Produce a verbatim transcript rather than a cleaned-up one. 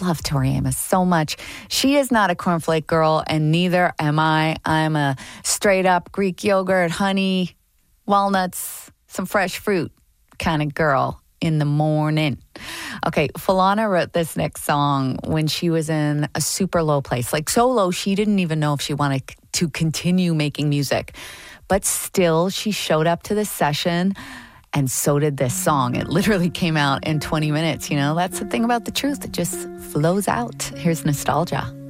love Tori Amos so much. She is not a cornflake girl, and neither am I. I'm a straight up Greek yogurt, honey, walnuts, some fresh fruit kind of girl in the morning. Okay, Falana wrote this next song when she was in a super low place. Like so low, she didn't even know if she wanted to continue making music. But still, she showed up to the session, and so did this song. It literally came out in twenty minutes, you know? That's the thing about the truth. It just flows out. Here's Nostalgia.